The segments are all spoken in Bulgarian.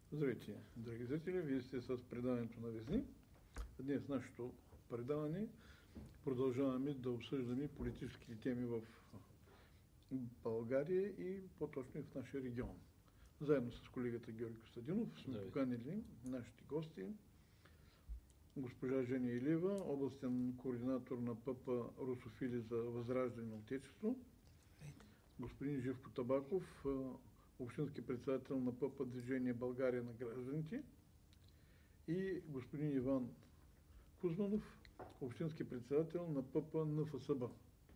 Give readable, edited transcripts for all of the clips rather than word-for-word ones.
Здравейте, драги зрители! Вие сте с предаването на Везни. Днес в нашето предаване продължаваме да обсъждаме политическите теми в България и по-точно и в нашия регион. Заедно с колегата Георги Костадинов сме поканили нашите гости. Госпожа Женя Илиева, областен координатор на ПП Русофили за възраждане на Отечество. Господин Живко Табаков, общински председател на ПП Движение България на гражданите, и господин Иван Кузманов, общински председател на ПП НФСБ.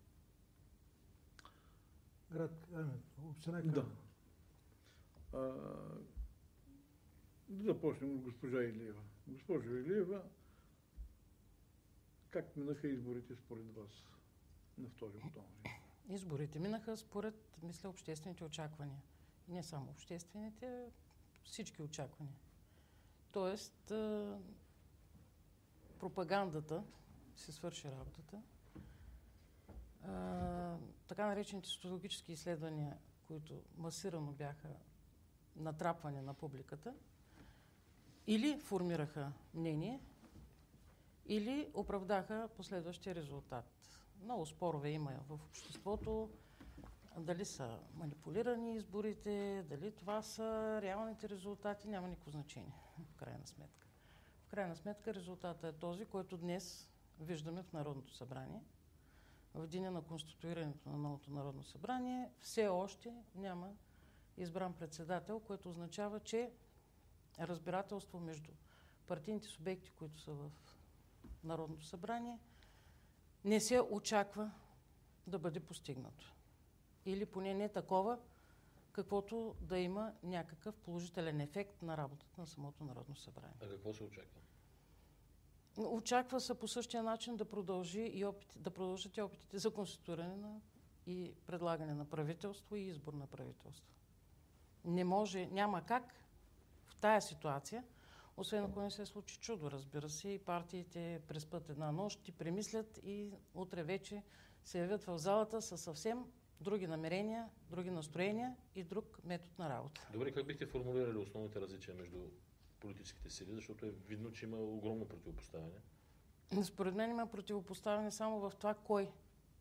Община Камено. Да започнем от госпожа Илиева. Госпожо Илиева, как минаха изборите според вас на 2 октомври? Изборите минаха според, мисля, обществените очаквания. И не само обществените, а всички очаквания. Тоест, пропагандата се свърши работата. Така наречените социологически изследвания, които масирано бяха натрапвани на публиката, или формираха мнение, или оправдаха последващия резултат. Много спорове има в обществото, дали са манипулирани изборите, дали това са реалните резултати, няма никакво значение, в крайна сметка. В крайна сметка резултатът е този, който днес виждаме в Народното събрание. В деня на конституирането на новото Народно събрание все още няма избран председател, което означава, че разбирателство между партийните субекти, които са в Народното събрание, не се очаква да бъде постигнато. Или поне не такова, каквото да има някакъв положителен ефект на работата на самото Народно събрание. А какво се очаква? Очаква се по същия начин да продължат и опитите за конституиране и предлагане на правителство и избор на правителство. Не може, няма как в тая ситуация, освен ако не се случи чудо, разбира се, и партиите преспят една нощ и премислят и утре вече се явят в залата със съвсем други намерения, други настроения и друг метод на работа. Добре, как бихте формулирали основните различия между политическите сили, защото е видно, че има огромно противопоставяне? Според мен има противопоставяне само в това кой.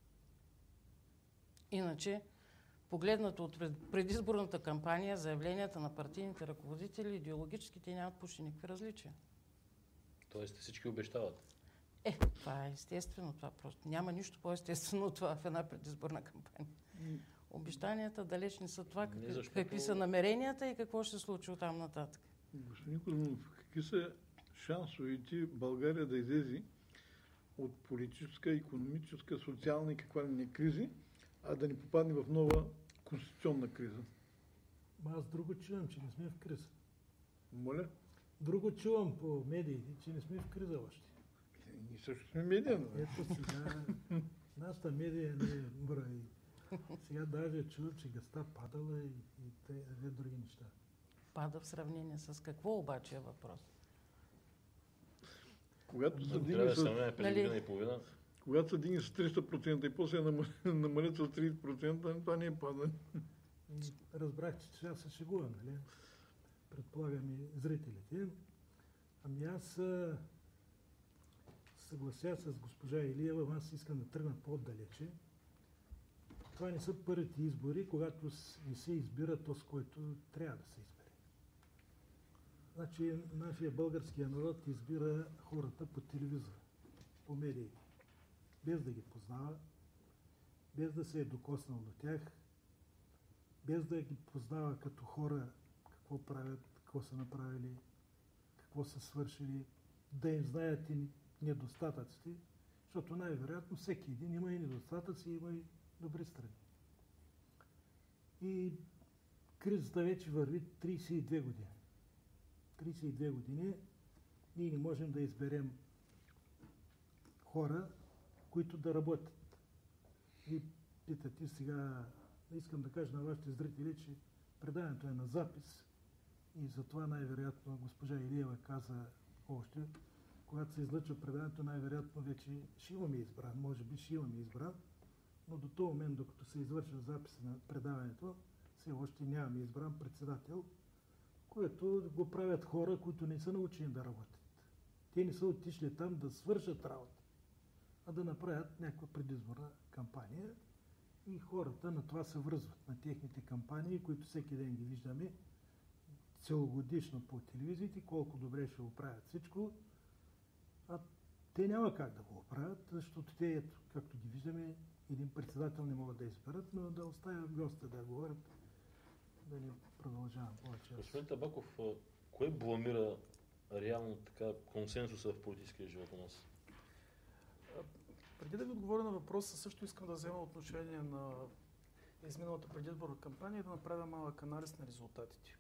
Иначе, погледнато от предизборната кампания, заявленията на партийните ръководители, идеологическите нямат почти никакви различия. Тоест всички обещават? Това е естествено. Това просто няма нищо по-естествено от това в една предизборна кампания. Обещанията далеч не са това, какви са намеренията и какво ще се случи оттам нататък. Господин Кузманов, какви са шансовете България да излезе от политическа, икономическа, социална и каква ли не кризи, а да не попадне в нова конституционна криза? Аз друго чувам, че не сме в криза. Моля? Друго чувам по медиите, че не сме в криза още. Ние също сме медия, но... Ето сега, нашата медия не е мра. Сега даже чувам, че газта падала и две други неща. Пада в сравнение с какво обаче е въпрос? Когато се дигне с... Когато се дигне с 300% и после намалят с 30%, това не е падане. Разбрах, че сега се шегувам, нали? Предполагам и зрителите. Ами аз съглася с госпожа Илиева, аз искам да тръгна по-отдалече. Това не са първите избори, когато не се избира този, който трябва да се избере. Значи, нашия българския народ избира хората по телевизора, по медиите, без да ги познава, без да се е докоснал до тях, без да ги познава като хора какво правят, какво са направили, какво са свършили, да им знаят и недостатъците, защото най-вероятно всеки един има и недостатъци, има и добри страни. И кризата вече върви 32 години. 32 години ние не можем да изберем хора, които да работят. И питате сега, искам да кажа на вашите зрители, че предаването е на запис и затова най-вероятно госпожа Илиева каза още, когато се излъчва предаването, най-вероятно вече ще имаме избран, може би ще имаме избран, но до този момент, докато се извършва записа на предаването, все още нямаме избран председател, което го правят хора, които не са научени да работят. Те не са отишли там да свършат работа, а да направят някаква предизборна кампания. И хората на това се връзват, на техните кампании, които всеки ден ги виждаме целогодишно по телевизиите, колко добре ще оправят всичко. А те няма как да го оправят, защото те, ето, както ги виждаме, един председател не могат да изберат, но да оставят госта да говорят, да не продължавам повече. Господин Табаков, кое бламира реално така консенсуса в политическия живот у нас? Преди да ви отговоря на въпроса, също искам да взема отношение на изминалата предизборна кампания и да направя малък анализ на резултатите.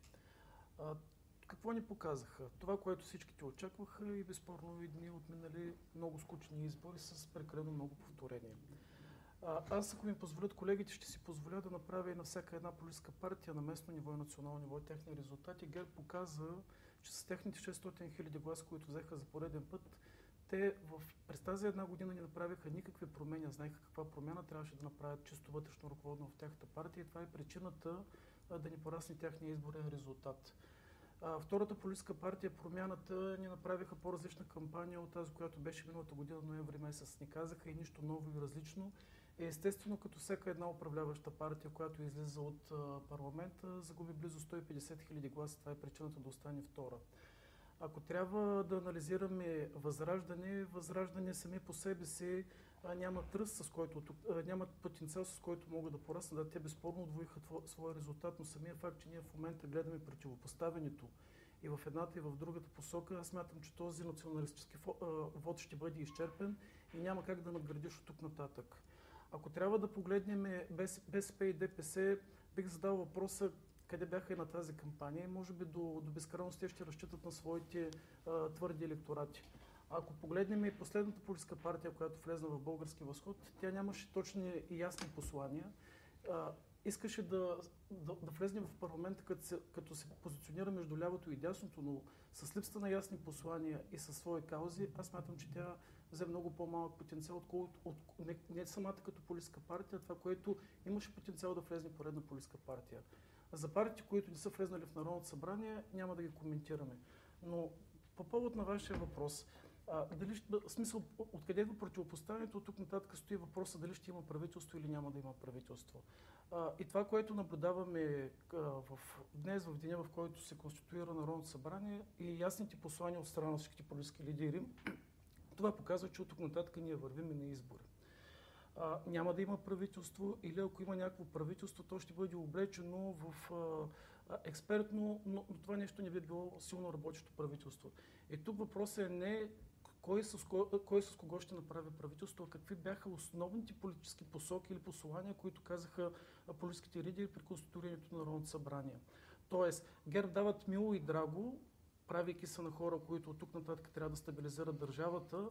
Какво ни показаха? Това, което всичките очакваха и безспорно и дни отминали много скучни избори с прекалено много повторения. Аз, ако ми позволят колегите, ще си позволя да направя и на всяка една политическа партия на местно ниво и национално ниво техни резултати. ГЕРБ показа, че с техните 600 хиляди гласа, които взеха за пореден път, те през тази една година не направиха никакви промени, знаеха каква промяна трябваше да направят чисто вътрешно ръководно в тяхната партия и това е причината да ни порасне тяхния изборен резултат. Втората политическа партия, Промяната, ни направиха по-различна кампания от тази, която беше миналата година, ноември месец. Ни казаха и нищо ново и различно. Естествено, като всяка една управляваща партия, която излиза от парламента, загуби близо 150 хиляди гласа. Това е причината да остане втора. Ако трябва да анализираме Възраждане сами по себе си нямат ръст, нямат потенциал, с който могат да пораснат. Да, те безспорно отвоиха своя резултат, но самия факт, че ние в момента гледаме противопоставянето и в едната и в другата посока, аз смятам, че този националистически вод ще бъде изчерпен и няма как да надградиш от тук нататък. Ако трябва да погледнем БСП и ДПС, бих задал въпроса къде бяха и на тази кампания и може би до безкрайност те ще разчитат на своите твърди електорати. Ако погледнем и последната политическа партия, която влезна в Български възход, тя нямаше точни и ясни послания. Искаше да влезне в парламента, като се позиционира между лявото и дясното, но с липсата на ясни послания и със свои каузи, аз смятам, че тя взе много по-малък потенциал, отколкото не самата като политическа партия, това, което имаше потенциал да влезне поредна политическа партия. За партии, които не са влезнали в Народното събрание, няма да ги коментираме. Но по повод на вашия въпрос, откъде е противопоставянето, от тук нататък стои въпроса дали ще има правителство или няма да има правителство. И това, което наблюдаваме днес, в деня, в който се конституира Народното събрание и ясните послания от страна на всички политически лидери, това показва, че от тук нататък ние вървим и на избори. Няма да има правителство или ако има някакво правителство, то ще бъде облечено в експертно, но това нещо не би било силно работещо правителство. И тук въпросът е не кой с кого ще направи правителство, а какви бяха основните политически посоки или послания, които казаха политическите лидери при конституирането на Народното събрание. Тоест, ГЕРБ дават мило и драго, правейки се на хора, които от тук нататък трябва да стабилизират държавата,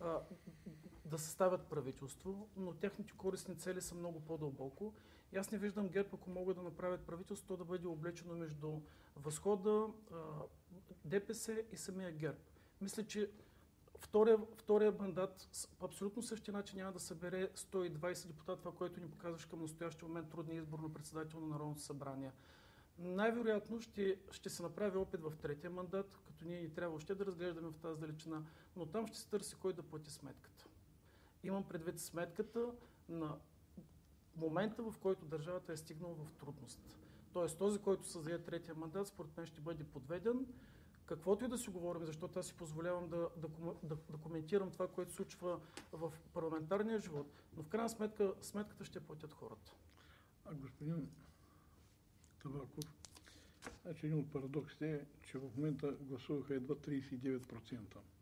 да съставят правителство, но техните корисни цели са много по-дълбоко. И аз не виждам ГЕРБ, ако могат да направят правителство, да бъде облечено между Възхода, ДПС и самия ГЕРБ. Мисля, че втория мандат по абсолютно същия начин няма да събере 120 депутата, това, което ни показваш към настоящия момент трудния избор на председател на Народното събрание. Най-вероятно ще се направи опит в третия мандат, като ние ни трябва още да разглеждаме в тази далечина, но там ще се търси кой да плати сметката. Имам предвид сметката на момента, в който държавата е стигнала в трудност. Тоест този, който създаде третия мандат, според мен ще бъде подведен. Каквото и да си говорим, защото аз си позволявам да коментирам това, което се случва в парламентарния живот, но в крайна сметка сметката ще платят хората. Господин Табаков, значи един от парадоксите е, че в момента гласуваха едва 39%.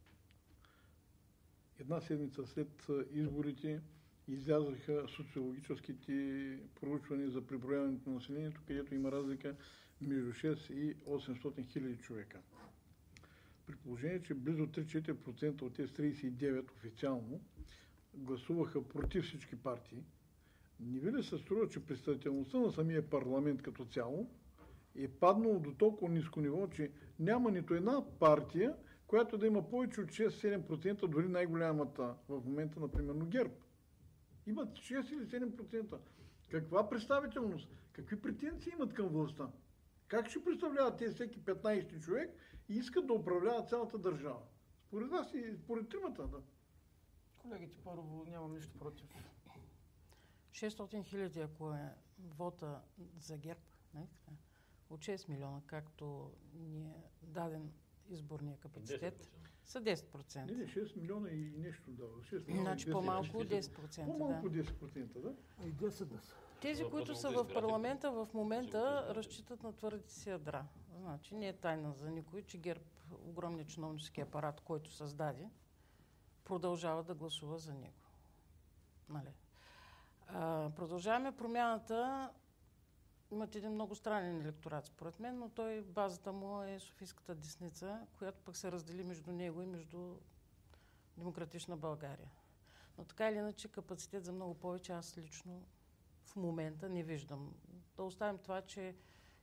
Една седмица след изборите излязаха социологическите проучвания за преброяването на населението, където има разлика между 6 и 800 хиляди човека. При положение, че близо 3-4% от тези 39 официално гласуваха против всички партии, не ви ли се струва, че представителността на самия парламент като цяло е паднало до толкова ниско ниво, че няма нито една партия, която да има повече от 6-7%, дори най-голямата в момента, например, ГЕРБ. Имат 6 или 7%. Каква представителност? Какви претенции имат към властта? Как ще представляват те всеки 15 човек и искат да управляват цялата държава? Според вас и според тримата, да. Колегите, първо, нямам нищо против. 600 хиляди, ако е вота за ГЕРБ, не? Така, от 6 милиона, както ни е даден изборния капацитет, 10%. са 10%. Не, 6 милиона и нещо дава. 6 милиона Значи и 10. по-малко от 10%. По-малко Да. 10%, да? И 10 да са. Тези, които са в парламента в момента, разчитат на твърдите си ядра. Значи не е тайна за никой, че ГЕРБ, огромният чиновнически апарат, който създаде, продължава да гласува за него. Нали? Продължаваме промяната. Имат един много странен електорат, според мен, но той, базата му е Софийската десница, която пък се раздели между него и между Демократична България. Но така или иначе капацитет за много повече аз лично в момента не виждам. Да оставим това, че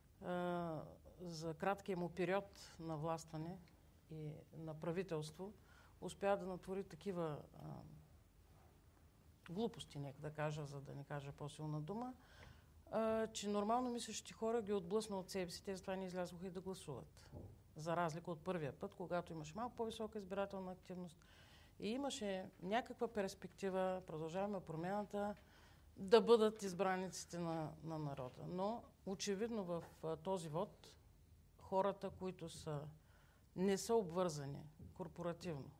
за краткия му период на властване и на правителство успя да натвори такива глупости, нека да кажа, за да не кажа по-силна дума, че нормално мислещите хора ги отблъсна от себе си, те с това не излязоха и да гласуват. За разлика от първия път, когато имаше малко по-висока избирателна активност и имаше някаква перспектива, продължаваме промяната, да бъдат избраниците на народа. Но очевидно в този вод хората, които не са обвързани корпоративно,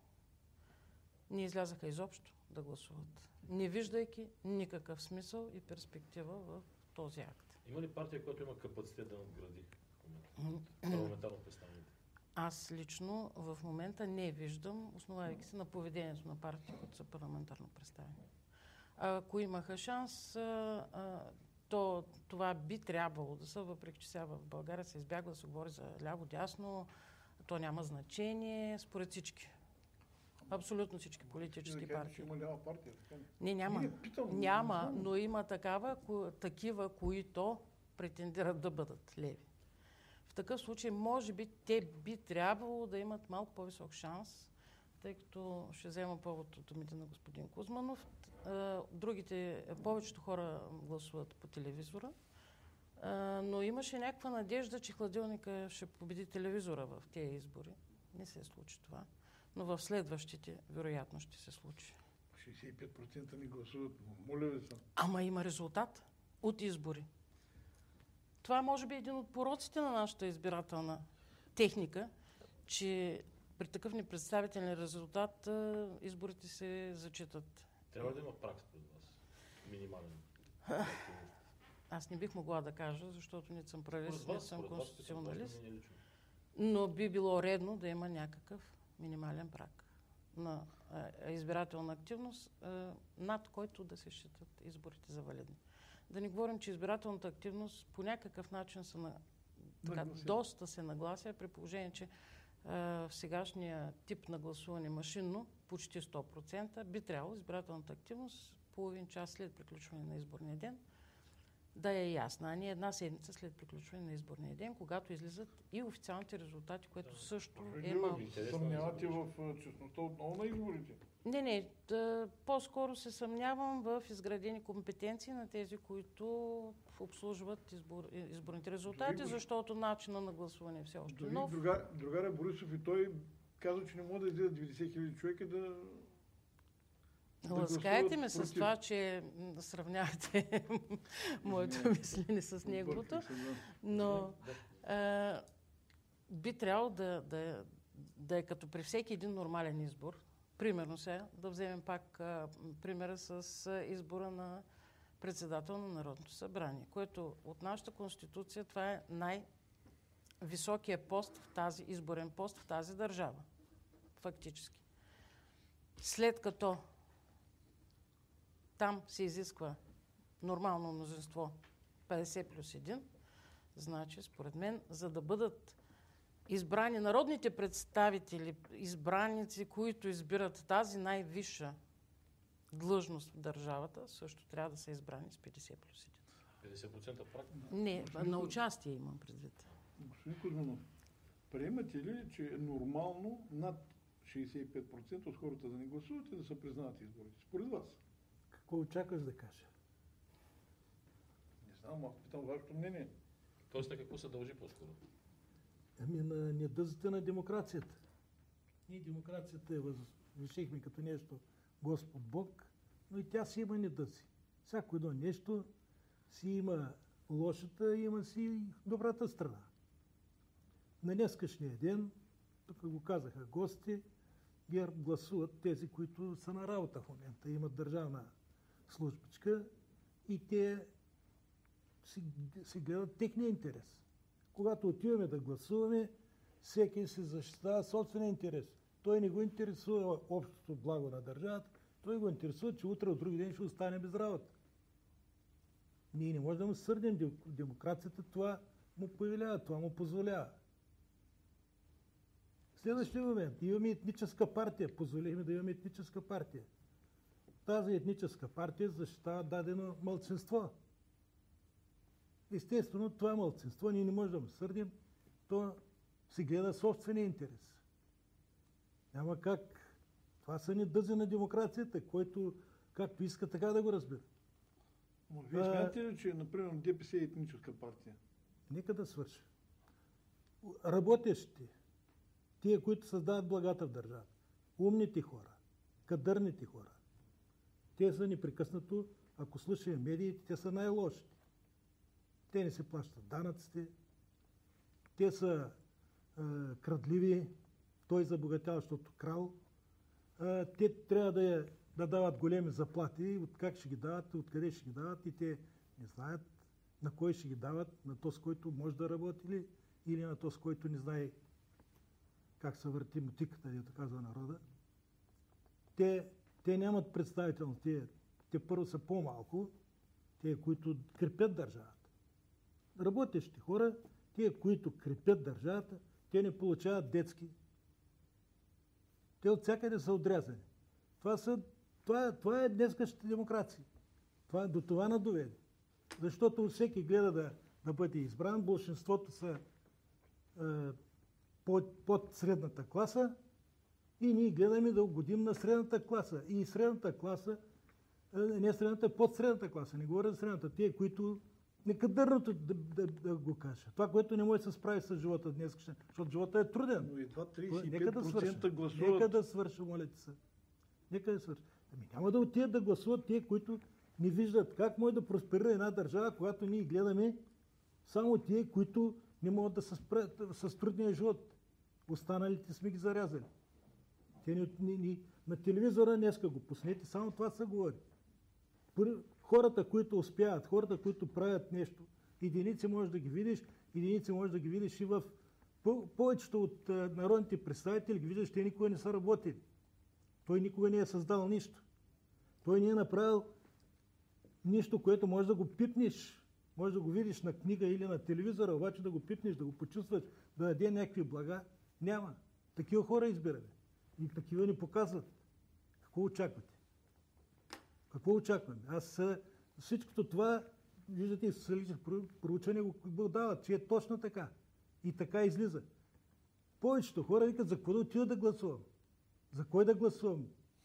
не излязаха изобщо да гласуват, не виждайки никакъв смисъл и перспектива в този акт. Има ли партия, която има капацитет да надгради парламентарно представените? Аз лично в момента не виждам, основавайки се на поведението на партии, които са парламентарно представени. Ако имаха шанс, то това би трябвало да са, въпреки че сега в България се избягва да се говори за ляво-дясно, то няма значение според всички. Абсолютно всички политически партии. Има лява партия, така? Не, няма. Няма, но има такива, които претендират да бъдат леви. В такъв случай, може би, те би трябвало да имат малко по-висок шанс, тъй като ще взема повод от думите на господин Кузманов. Повечето хора гласуват по телевизора, но имаше някаква надежда, че хладилника ще победи телевизора в тези избори. Не се случи това, но в следващите вероятно ще се случи. 65% не гласуват, моля ви се. Ама има резултат от избори. Това може би е един от пороците на нашата избирателна техника, че при такъв непредставителен резултат изборите се зачитат. Трябва да има прак според вас. Минимален. Аз не бих могла да кажа, защото не съм правец, не съм конституционалист. Но би било редно да има някакъв минимален прак на избирателна активност, над който да се считат изборите за валидни. Да не говорим, че избирателната активност по някакъв начин доста се наглася, при положение, че в сегашния тип на гласуване машинно, почти 100%, би трябвало избирателната активност половин час след приключване на изборния ден да е ясна, а не една седмица след приключване на изборния ден, когато излизат и официалните резултати, което също е малко. Съмнявате в честността отново на изборите? Не, по-скоро се съмнявам в изградени компетенции на тези, които обслужват изборните резултати, защото начинът на гласуване е все още нов. Другаря Борисов и той каза, че не могат да излизат 90 хиляди човека да ласкайте ме с това, че сравнявате моето мислене с неговото, но би трябвало да е като при всеки един нормален избор. Примерно сега, да вземем пак примера с избора на председател на Народното събрание, което от нашата конституция това е най-високия пост в тази изборен пост в тази държава. Фактически. След като там се изисква нормално мнозинство 50+1, значи, според мен, за да бъдат избрани народните представители, избраници, които избират тази най-висша длъжност в държавата, също трябва да са избрани с 50+1. 50% прак? Не, на участие имам предвид. Господин Кузманов, приемате ли, че е нормално над 65% от хората да не гласуват и да се признават изборите? Според вас? Какво очакваш да кажа? Не знам, аз питам вашето мнение. Тоест на какво се дължи по-скоро? Ами на недъзите на демокрацията. Ние демокрацията я възвишихме като нещо Господ Бог, но и тя си има недъзи. Всяко едно нещо си има лошата, има си и добрата страна. На днескашния ден, тук го казаха гости, ГЕРБ гласуват тези, които са на работа в момента, имат държавна службичка и те си гледат техния интерес. Когато отиваме да гласуваме, всеки си защитава собствения интерес. Той не го интересува общото благо на държавата, той го интересува, че утре от други ден ще остане без работа. Ние не можем да му сърдим демокрацията, това му повелява, това му позволява. Следващия момент. Имаме етническа партия. Позволихме да имаме етническа партия. Тази етническа партия защитава дадено малцинство. Естествено, това малцинство ние не можем да му сърдим, то си гледа собствения интерес. Няма как. Това са недъзи на демокрацията, който както иска, така да го разбира. Вие смятате ли, че, например, ДПС е етническа партия? Нека да свърши. Работещите, тия, които създават благата в държавата, умните хора, кадърните хора, те са непрекъснато, ако слушаме медиите, те са най-лошите. Те не се плащат данъците, те са крадливи, той забогатява, защото крал. Те трябва да дават големи заплати, от как ще ги дават, откъде ще ги дават и те не знаят на кой ще ги дават, на този, който може да работи или на този, който не знае как се върти мотиката, дето казва народа. Те нямат представителност. Те първо са по-малко, те, които крепят държавата. Работещи хора, те, които крепят държавата, те не получават детски. Те от всякъде са отрязани. Това е днескащата демокрация. До това надоведе. Защото всеки гледа да бъде избран, большинството са под средната класа и ние гледаме да угодим на средната класа. И средната класа, не средната, под средната класа, не говоря за средната, тия, които некадърното да го кажа. Това, което не може да се справи с живота днес, защото живота е труден. Но едва 35% гласуват. Нека да свърша, моля ти се. Нека да свърша. Няма да отидат да гласуват тия, които не виждат как може да просперира една държава, когато ние гледаме само тия, които не могат да се справят с трудния живот. Останалите сме ги зарязали. На телевизора днеска го пуснете, само това се говори. Хората, които успяват, хората, които правят нещо, единици можеш да ги видиш, единици можеш да ги видиш и в повечето от народните представители, ги виждаш, те никога не са работили. Той никога не е създал нищо. Той не е направил нищо, което можеш да го пипнеш. Може да го видиш на книга или на телевизора, обаче да го пипнеш, да го почувстваш, да даде някакви блага. Няма. Такива хора избираме. И такива ни показват. Какво очаквате? Какво очакваме? Всичкото това, виждате, и социалистическо проучване го дават, че е точно така. И така излиза. Повечето хора викат, за какво да отида да гласувам? За кой да гласувам?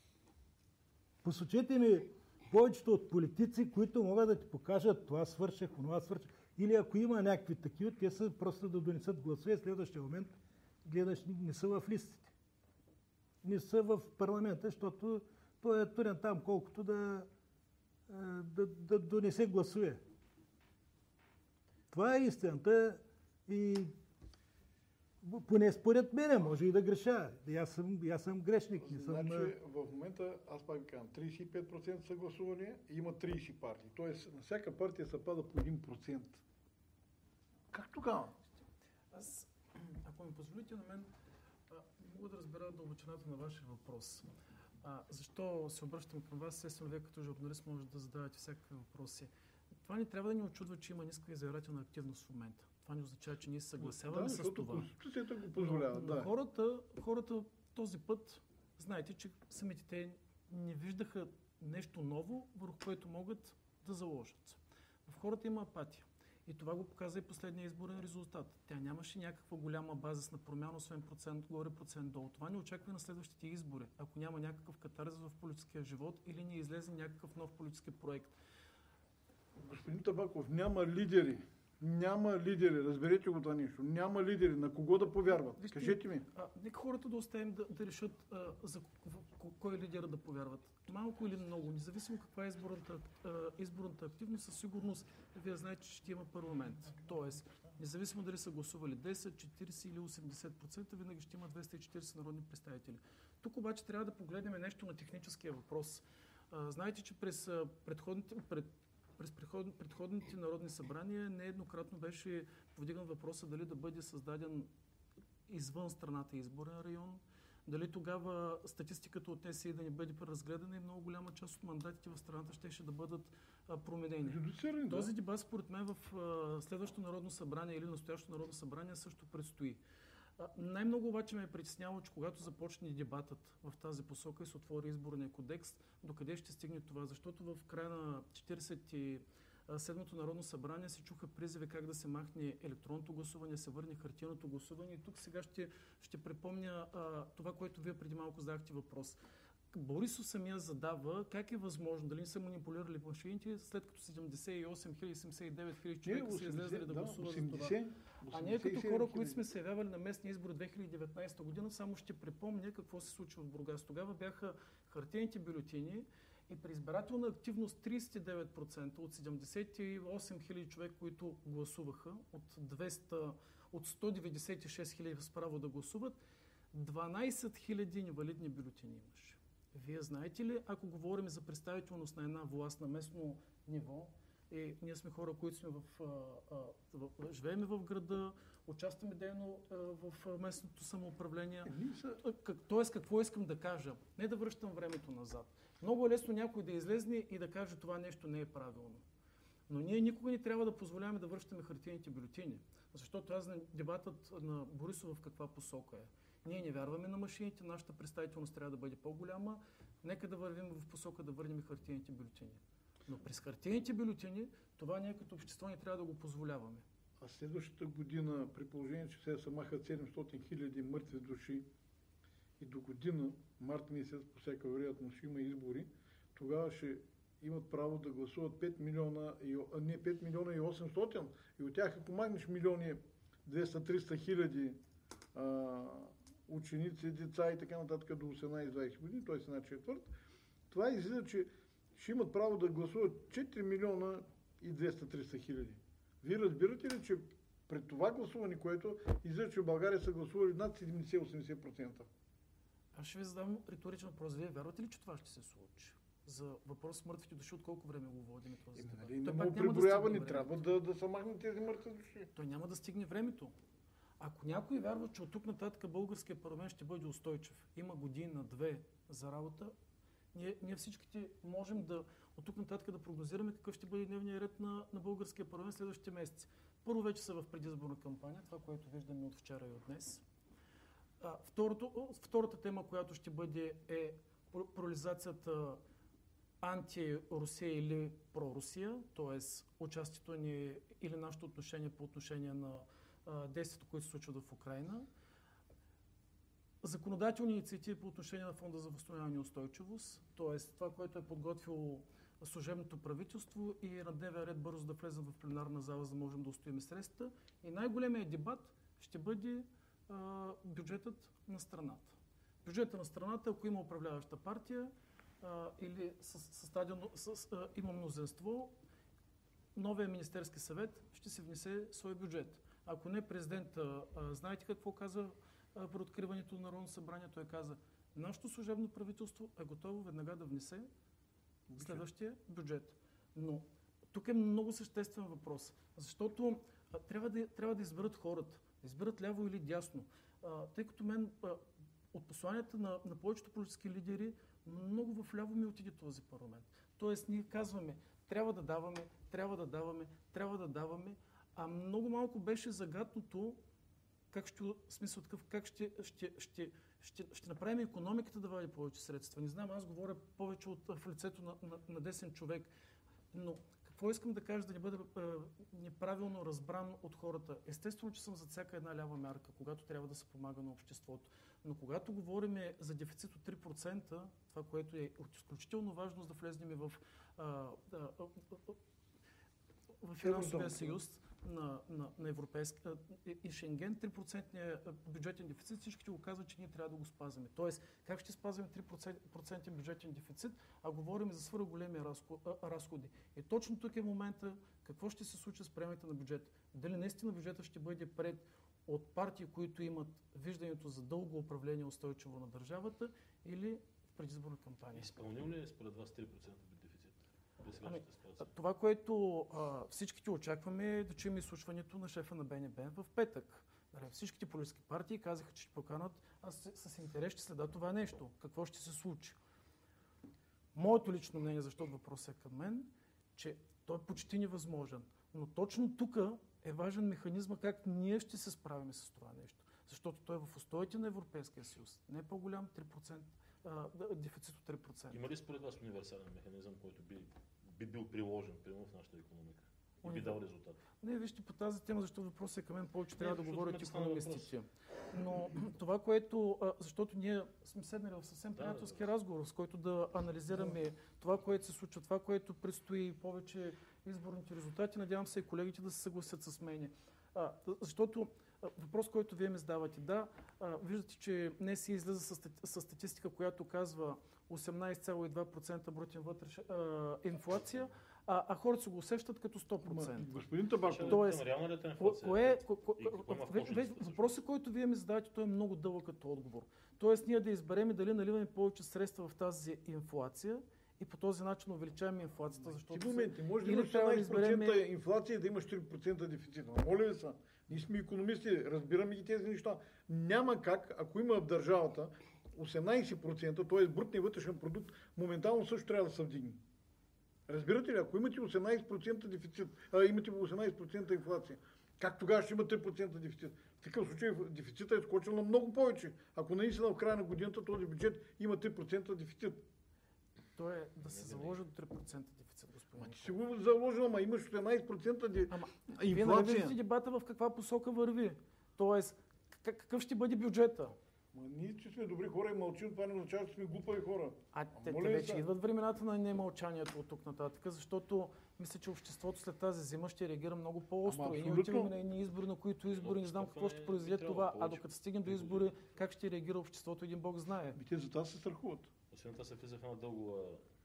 Посочете ми повечето от политици, които могат да ти покажат това свърших, онова свърших. Или ако има някакви такива, те са просто да донесат гласове, в следващия момент гледаш, не са в листите. Не са в парламента, защото той е турен там колкото да донесе гласове. Това е истината и поне според мене, може и да греша. Аз съм грешник. Значи в момента, аз пак ви казвам, 35% са гласували и има 30 партии. Тоест на всяка партия се пада по 1%. Как тогава? Ако ми позволите на мен, мога да разбера дълбочината на вашия въпрос. Защо се обръщам към вас? Естествено, вие като журналист може да задавате всякакви въпроси. Това не трябва да ни очудва, че има ниска избирателна активност в момента. Това не означава, че ние се съгласяваме с това. Конституцията го позволява. Да. Хората този път, знаете, че самите те не виждаха нещо ново, върху което могат да заложат. В хората има апатия. И това го показа и последния изборен резултат. Тя нямаше някаква голяма базисна промяна, освен процент горе, процент долу. Това не очаква на следващите избори, ако няма някакъв катарзис в политическия живот или не излезе някакъв нов политически проект. Господин Табаков, няма лидери Няма лидери, разберете го това нещо. Няма лидери. На кого да повярват? Вижте, Кажете ми. Нека хората да оставим да решат за кой лидера да повярват. Малко или много, независимо каква е изборната активност, със сигурност вие знаете, че ще има парламент. Тоест, независимо дали са гласували 10, 40 или 80%, винаги ще има 240 народни представители. Тук обаче трябва да погледнем нещо на техническия въпрос. Знаете, че през предходните народни събрания нееднократно беше повдиган въпроса дали да бъде създаден извън страната изборен район, дали тогава статистиката от НСИ да не бъде преразгледана и много голяма част от мандатите в страната ще да бъдат променени. Този дебат според мен в следващото народно събрание или настоящото народно събрание също предстои. Най-много обаче ме е притесняло, че когато започне дебатът в тази посока и се отвори изборния кодекс, докъде ще стигне това, защото в края на 47-то народно събрание се чуха призиви как да се махне електронното гласуване, се върне хартиеното гласуване и тук сега ще припомня това, което вие преди малко задахте въпрос. Борисов самия задава как е възможно, дали не са манипулирали машините, след като 78 хиляди, 79 хиляди човека са излезли да гласуват за това. А ние като хора, които сме се явявали на местни избори 2019 година, само ще припомня какво се случва в Бургас. Тогава бяха хартиените бюлетини и при избирателна активност 39% от 78 хиляди човека, които гласуваха, от 196 хиляди с право да гласуват, 12 хиляди инвалидни бюлетини имаше. Вие знаете ли, ако говорим за представителност на една власт на местно ниво, и ние сме хора, които сме живеем в града, участваме дейно в местното самоуправление. Тоест, какво искам да кажа? Не да връщам времето назад. Много е лесно някой да излезне и да каже, това нещо не е правилно. Но ние никога не трябва да позволяваме да връщаме хартиените бюлетини. Защото аз дебатът на Борисов в каква посока е. Ние не вярваме на машините, нашата представителност трябва да бъде по-голяма. Нека да вървим в посока да върнем хартиените бюлетини. Но през хартиените бюлетини, това ние като общество не трябва да го позволяваме. А следващата година, при положение, че сега се махат 700 хиляди мъртви души и до година, март месец, по всяка вероятност ще има избори, тогава ще имат право да гласуват 5 милиона, не 5 милиона и 800. И от тях, ако махнеш милиони 200-300 хиляди ученици, деца и така нататък до 18-20 години, т.е. една четвърт, това излиза, че ще имат право да гласуват 4 милиона и 200-300 хиляди. Вие разбирате ли, че пред това гласуване, което излиза, че в България са гласували над 70-80%? Аз ще ви задам риторичен въпрос. Вие вярвате ли, че това ще се случи? За въпрос с мъртвите души, от колко време го водим този дебат? Няма преброяване, трябва да се махнат тези мъртви души. Той няма да стигне времето. Ако някой вярва, че от тук нататък българския парламент ще бъде устойчив, има година-две за работа, ние всичките можем от тук нататък да прогнозираме какъв ще бъде дневният ред на българския парламент следващите месеци. Първо, вече са в предизборна кампания, това, което виждаме от вчера и от днес. Втората тема, която ще бъде е поляризацията анти-Русия или про-Русия, т.е. участието ни или нашето отношение по отношение на действията, които се случват в Украйна. Законодателни инициативи по отношение на Фонда за възстановяване и устойчивост, т.е. това, което е подготвило служебното правителство и на дневен ред бързо да влезем в пленарна зала, за да можем да устоим средствата. И най-големият дебат ще бъде бюджетът на страната. Бюджетът на страната, ако има управляваща партия или има мнозинство, новия Министерски съвет ще се внесе свой бюджет. Ако не президента, знаете какво каза при откриването на Народно събрание? Той каза, нашето служебно правителство е готово веднага да внесе следващия бюджет. Но тук е много съществен въпрос, защото трябва да изберат хората, да изберат ляво или дясно. Тъй като мен от посланията на повечето политически лидери много в ляво ми отиде този парламент. Тоест ние казваме, трябва да даваме, трябва да даваме, трябва да даваме, а много малко беше загатното как ще направим икономиката да вади повече средства. Не знам, аз говоря повече в лицето на десен човек, но какво искам да кажа, да не бъда неправилно разбран от хората? Естествено, че съм за всяка една лява мярка, когато трябва да се помага на обществото. Но когато говорим за дефицит от 3%, това, което е от изключително важност да влезнем в финансовия съюз, на европейска и Шенген, 3% бюджетен дефицит, всички го казват, че ние трябва да го спазваме. Тоест, как ще спазваме 3% бюджетен дефицит, а говорим за свърх големи разходи. И точно тук е момента какво ще се случи с приемането на бюджета. Дали наистина бюджета ще бъде пред от партии, които имат виждането за дълго управление устойчиво на държавата, или в предизборна кампания. Изпълнил ли е според вас 3% дефицит? Това, което всичките очакваме, е да чуем изслушването на шефа на БНБ в петък. Всичките политически партии казаха, че ще поканат, аз с интерес ще следа това нещо. Какво ще се случи? Моето лично мнение, защото въпросът е към мен, че той е почти невъзможен. Но точно тук е важен механизма как ние ще се справим с това нещо. Защото той е в устоите на Европейския съюз. Не е по-голям 3%, дефицит от 3%. Има ли според вас универсален механизъм, който би бил приложен примерно в нашата икономика и би дал резултат? Не, вижте по тази тема, защото въпросът е към мен, повече трябва да говорят икономистите. Но това, което, защото ние сме седнали в съвсем приятелски разговор, с който да анализираме това, което се случва, това, което предстои, повече изборните резултати, надявам се и колегите да се съгласят с мене. Защото въпрос, който вие ми задавате, виждате, че днес се излиза с статистика, която казва 18,2% брутен вътрешен инфлация, а хората се го усещат като 100%. Господин Табаков, въпросът, който вие ми задавате, той е много дълъг като отговор. Тоест ние да изберем дали наливаме повече средства в тази инфлация и по този начин увеличаваме инфлацията, защото... Може да имаш 14% инфлация и да имаш 4% дефицит. Моля ви са, ние сме икономисти, разбираме ги тези неща. Няма как, ако има в държавата 18%, т.е. брутният вътрешен продукт, моментално също трябва да се вдигне. Разбирате ли, ако имате 18% дефицит, имате 18% инфлация, как тогава ще има 3% дефицит? В такъв случай дефицитът е скочил на много повече. Ако наистина в края на годината този бюджет има 3% дефицит. То е да се заложи до 3% дефицит, господин. Ти си го заложил, ама имаш 18% инфлация. Вие не виждате дебата в каква посока върви. Тоест, какъв ще бъде бюджета? Ние, че сме добри хора и мълчим, това не означава, че сме глупави хора. Те вече идват времената на немълчанието от тук нататък, защото мисля, че обществото след тази зима ще реагира много по-остро. И ние отиваме на едни избори, на които избори не знам какво ще произведе това, а докато стигнем до избори, как ще реагира обществото, един Бог знае. Те за това се страхуват. Освен това се влиза в една дългова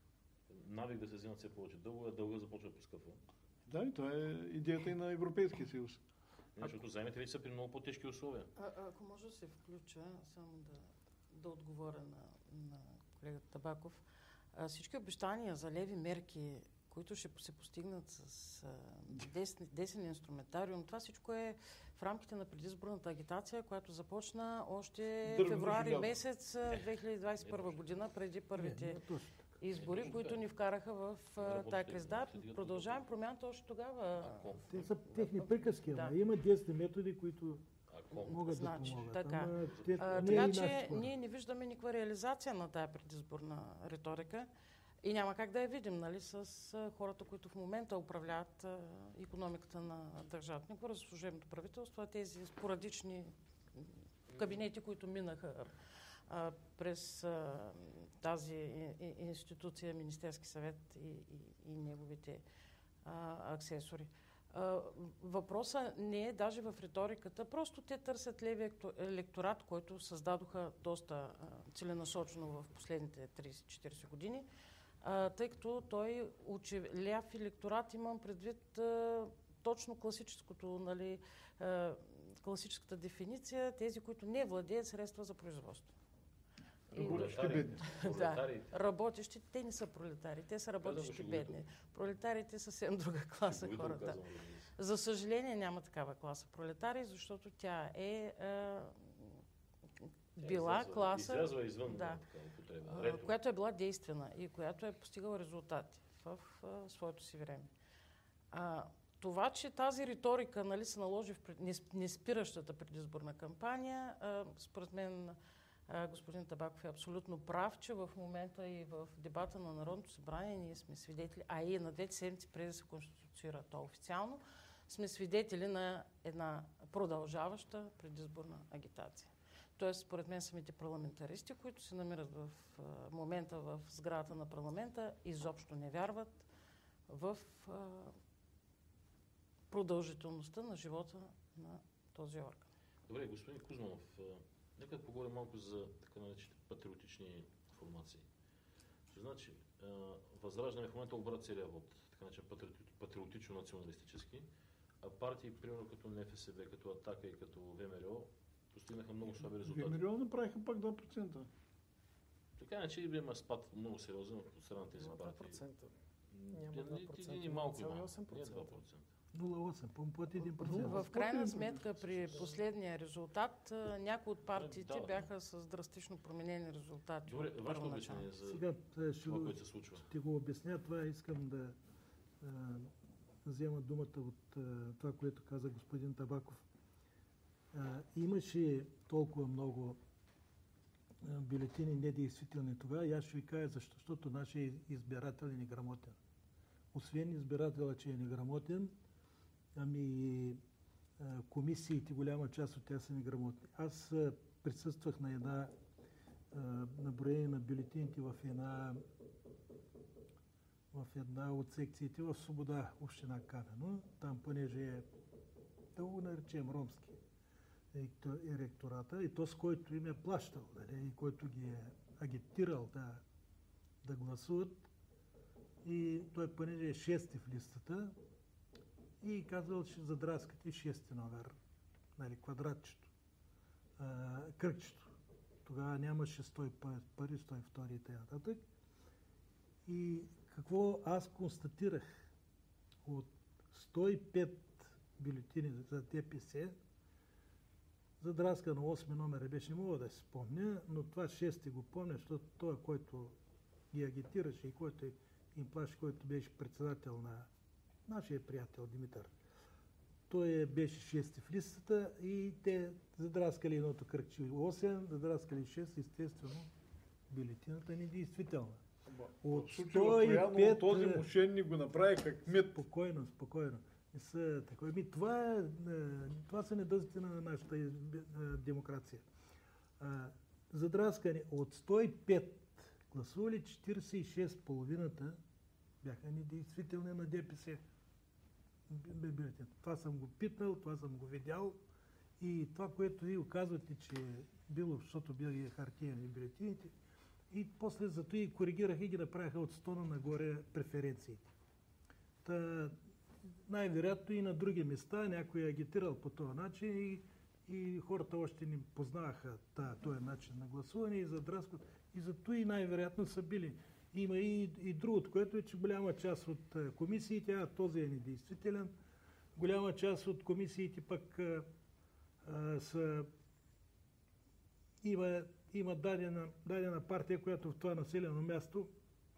навик да се взимат все повече дълга започва да поскъпва. Да, и това е идеята и на Европейския съюз. Защото заемите вече са при много по-тежки условия. Ако може да се включа, само да отговоря на колегата Табаков. Всички обещания за леви мерки, които ще се постигнат с десен инструментариум, това всичко е в рамките на предизборната агитация, която започна още февруари месец 2021 година, преди първите избори, които ни вкараха в тази криза. Да, продължаваме промяната още тогава. Те са техни приказки, има действия методи, които могат да помогат. Така, така че ние не виждаме никаква реализация на тая предизборна риторика и няма как да я видим, нали, с хората, които в момента управляват икономиката на държавата. Не говоря за служебното правителство, а тези спорадични кабинети, които минаха през тази институция, Министерски съвет и неговите аксесори. Въпросът не е даже в риториката, просто те търсят леви електорат, който създадоха доста целенасочено в последните 30-40 години, тъй като той ляв електорат, имам предвид точно класическото, нали, класическата дефиниция, тези, които не владеят средства за производство. Работещи бедни. Да, работещи, те не са пролетари, те са работещи бедни. Пролетарите са съвсем друга класа хората. За съжаление няма такава класа пролетари, защото тя е била класа, която е била действена и която е постигала резултати в своето си време. Това, че тази риторика, нали, се наложи в неспиращата предизборна кампания, според мен господин Табаков е абсолютно прав, че в момента и в дебата на Народното събрание ние сме свидетели, а и на двете седмици преди да се конституцира то официално, сме свидетели на една продължаваща предизборна агитация. Тоест, според мен, самите парламентаристи, които се намират в момента в сградата на парламента, изобщо не вярват в продължителността на живота на този орган. Добре, господин Кузманов, нека да поговорим малко за така наречените патриотични формации. Значи, Възраждане в момента обра целия вод, така наречен патриотично-националистически, а партии, примерно като НФСБ, като Атака и като ВМРО, постигнаха много слаби резултати. ВМРО направиха пак 2%. Така иначе има спад много сериозен от страна на тези партии. 2%. Няма 2%. Един и малко има. 0,8%. Не 2%. 0,8, по-моему под 1%. В крайна сметка, при последния резултат, някои от партиите бяха с драстично променени резултати. Добре, вашето първоначално. обяснение за Сега това, което се случва. ще го обясня. Това искам да взема думата от това, което каза господин Табаков. Имаше толкова много бюлетини недействителни тогава и аз ще ви кажа защо. Защото нашия избирател е неграмотен. Освен избирателя, че е неграмотен, комисиите, голяма част от тях са неграмотни. Аз присъствах на една наброение на бюлетините в една от секциите в Свобода, община Камено. Там, понеже е, да го наречем, ромски ректората, и то с който им е плащал, дали, и който ги е агитирал да гласуват. И той, понеже е шести в листата, и казал, че задраскате шести номер, нали, квадратчето, кръгчето. Тогава нямаше 101, 102 и т.н. И какво аз констатирах? От 105 бюлетини за ДПС, задраска на 8 номера беше, не мога да се спомня, но това 6 го помня, защото той, който ги агитираше и който им плаши, който беше председател на нашия приятел Димитър. Той беше 6 в листата и те задраскали едното кръгче 8, задраскали 6, естествено бюлетината е недействителна. От 105... този мошенник го направи как кмет. Спокойно. Това са недъзите на нашата демокрация. Задраскани от 105 гласували 46, половината бяха недействителни на ДПС. Това съм го питал, това съм го видял и това, което ви оказвате, че било, защото бяха хартиени бюлетините, и после зато и коригираха и ги направиха от 100 нагоре преференциите. Най-вероятно и на други места някой е агитирал по този начин и хората още не познаваха този начин на гласуване и задраскват. И зато и най-вероятно са били. Има и другото, което е, че голяма част от комисиите, този е недействителен, голяма част от комисиите пък има дадена партия, която в това населено място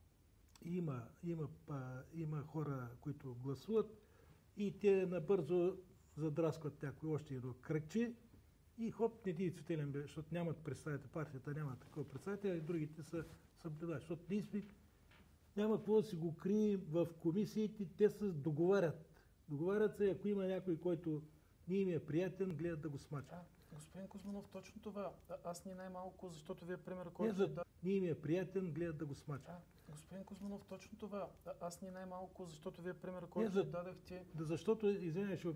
има хора, които гласуват и те набързо задраскват някой още едно кръгче и хоп, недействителен бе, защото нямат представител, партията няма такова представител, и другите са съблюдават. Защото ние няма какво да си го крием в комисиите, те се договарят. Договарят се, ако има някой, който не им е приятен, гледат да го смачат. Господин Кузманов, точно това. Аз ни най-малко, защото вие пример, който... Не им е приятен, гледат да го смачат. Господин Кузманов, точно това. Аз ни най-малко, защото вие пример, който дадахте... Защото, извиня, ще